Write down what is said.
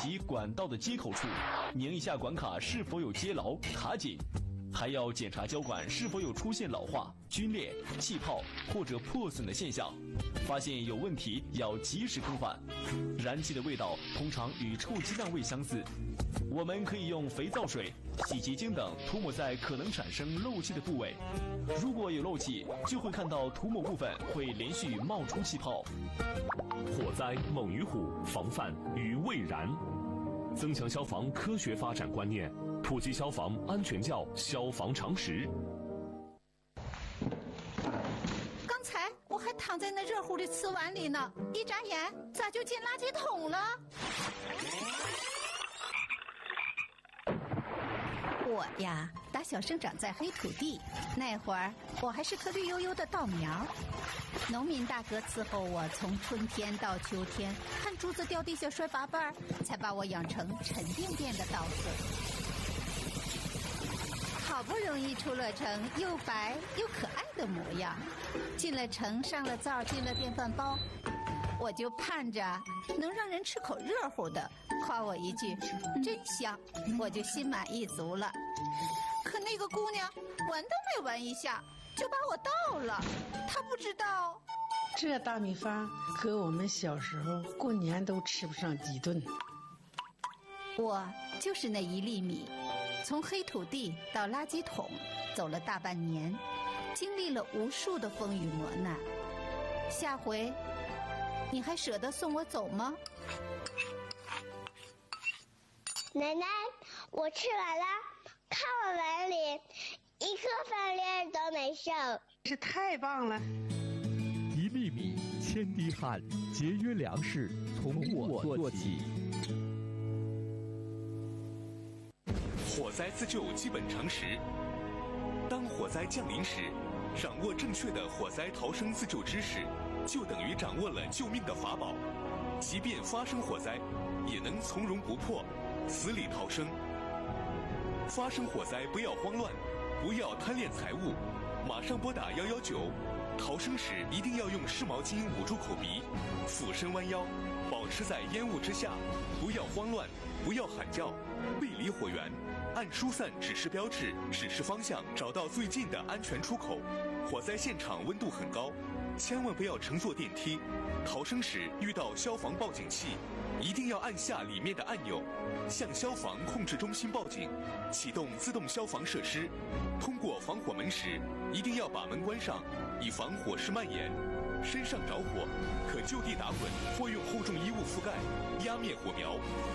及管道的接口处，拧一下管卡是否有接牢、卡紧。还要检查胶管是否有出现老化、皲裂、气泡或者破损的现象，发现有问题要及时更换。燃气的味道通常与臭鸡蛋味相似，我们可以用肥皂水、洗洁精等涂抹在可能产生漏气的部位，如果有漏气，就会看到涂抹部分会连续冒出气泡。 火灾猛于虎，防范于未然。增强消防科学发展观念，普及消防安全教消防常识。 刚才我还躺在那热乎的瓷碗里呢，一眨眼咋就进垃圾桶了？我呀，打小生长在黑土地，那会儿我还是颗绿油油的稻苗。农民大哥伺候我从春天到秋天，看珠子掉地下摔八瓣，才把我养成沉甸甸的稻穗。好不容易出了城，又白又可爱的模样，进了城，上了灶，进了电饭煲，我就盼着能让人吃口热乎的，夸我一句真香，我就心满意足了。可那个姑娘闻都没闻一下就把我倒了，她不知道这大米饭搁我们小时候过年都吃不上几顿。 我就是那一粒米，从黑土地到垃圾桶走了大半年，经历了无数的风雨磨难。下回你还舍得送我走吗？ 奶奶，我吃完了，看我碗里一颗饭粒儿都没剩。 是太棒了！ 一粒米，千滴汗，节约粮食，从我做起。 火灾自救基本常识：当火灾降临时，掌握正确的火灾逃生自救知识，就等于掌握了救命的法宝。即便发生火灾，也能从容不迫，死里逃生。发生火灾不要慌乱，不要贪恋财物，马上拨打119。逃生时一定要用湿毛巾捂住口鼻，俯身弯腰，保持在烟雾之下，不要慌乱，不要喊叫，背离火源，按疏散指示标志指示方向，找到最近的安全出口。火灾现场温度很高，千万不要乘坐电梯。逃生时遇到消防报警器，一定要按下里面的按钮，向消防控制中心报警，启动自动消防设施。通过防火门时，一定要把门关上，以防火势蔓延。身上着火，可就地打滚或用厚重衣物覆盖，压灭火苗。